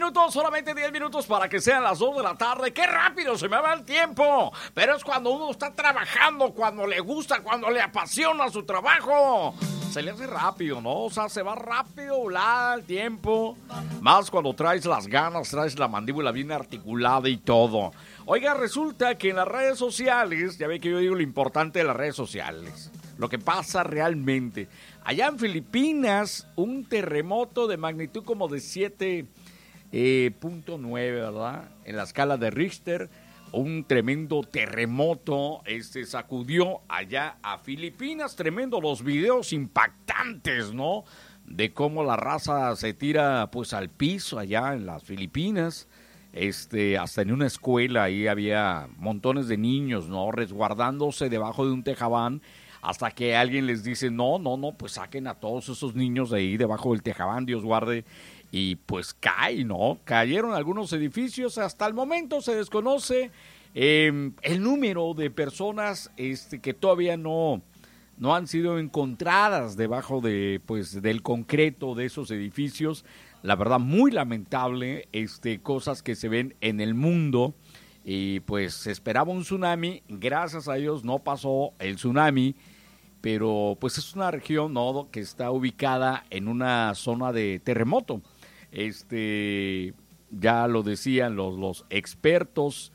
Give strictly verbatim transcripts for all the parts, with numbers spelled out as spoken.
minutos, solamente diez minutos para que sean las dos de la tarde. ¡Qué rápido se me va el tiempo! Pero es cuando uno está trabajando, cuando le gusta, cuando le apasiona su trabajo. Se le hace rápido, ¿no? O sea, se va rápido volar el tiempo. Más cuando traes las ganas, traes la mandíbula bien articulada y todo. Oiga, resulta que en las redes sociales, ya ve que yo digo lo importante de las redes sociales, lo que pasa realmente. Allá en Filipinas, un terremoto de magnitud como de siete punto nueve, ¿verdad? En la escala de Richter, un tremendo terremoto este, sacudió allá a Filipinas. Tremendo, los videos impactantes, ¿no? De cómo la raza se tira pues al piso allá en las Filipinas. Este, hasta en una escuela ahí había montones de niños, ¿no? Resguardándose debajo de un tejabán. Hasta que alguien les dice, no, no, no, pues saquen a todos esos niños de ahí debajo del tejabán, Dios guarde. Y pues cae, ¿no? Cayeron algunos edificios. Hasta el momento se desconoce eh, el número de personas este, que todavía no, no han sido encontradas debajo de, pues, del concreto de esos edificios. La verdad, muy lamentable, este, cosas que se ven en el mundo. Y pues se esperaba un tsunami, gracias a Dios no pasó el tsunami, pero pues es una región, ¿no?, que está ubicada en una zona de terremoto. Este, ya lo decían los, los expertos,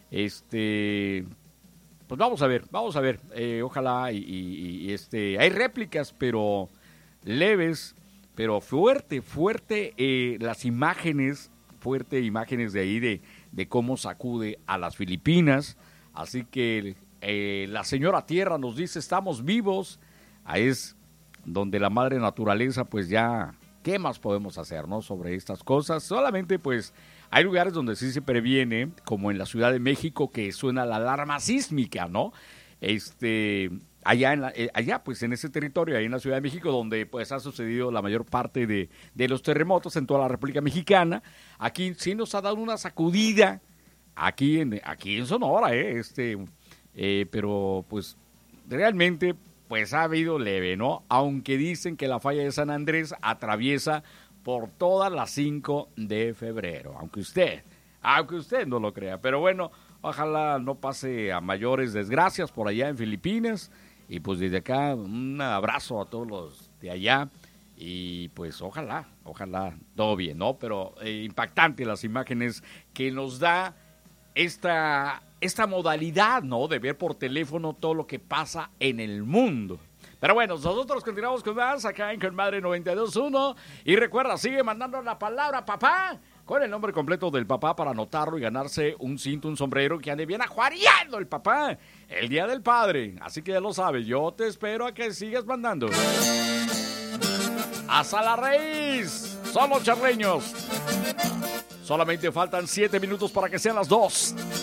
este, pues vamos a ver, vamos a ver, eh, ojalá y, y, y este, hay réplicas, pero leves, pero fuerte, fuerte, eh, las imágenes, fuerte imágenes de ahí de de cómo sacude a las Filipinas. Así que eh, la señora Tierra nos dice, estamos vivos. Ahí es donde la madre naturaleza, pues ya, ¿qué más podemos hacer, no? Sobre estas cosas. Solamente, pues, hay lugares donde sí se previene, como en la Ciudad de México, que suena la alarma sísmica, ¿no? Este... Allá, en la, eh, allá, pues en ese territorio, ahí en la Ciudad de México, donde pues ha sucedido la mayor parte de, de los terremotos en toda la República Mexicana. Aquí sí nos ha dado una sacudida, aquí en, aquí en Sonora, eh, este, eh, pero pues realmente pues ha habido leve, ¿no? Aunque dicen que la falla de San Andrés atraviesa por todas las cinco de febrero, aunque usted, aunque usted no lo crea. Pero bueno, ojalá no pase a mayores desgracias por allá en Filipinas. Y pues desde acá un abrazo a todos los de allá y pues ojalá, ojalá todo bien, ¿no? Pero eh, impactante las imágenes que nos da esta, esta modalidad, ¿no? De ver por teléfono todo lo que pasa en el mundo. Pero bueno, nosotros continuamos con más acá en Conmadre noventa y dos punto uno y recuerda, sigue mandando la palabra papá con el nombre completo del papá para anotarlo y ganarse un cinto, un sombrero, que ande bien ajuareando el papá el Día del Padre. Así que ya lo sabes, yo te espero a que sigas mandando. ¡Hasta la raíz! Son los charreños. Solamente faltan siete minutos para que sean las dos.